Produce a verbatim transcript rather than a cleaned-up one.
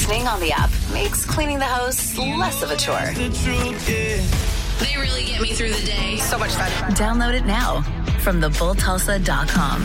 listening on the app makes cleaning the house less of a chore. They really get me through the day. So much fun. Download it now from the bull tulsa dot com.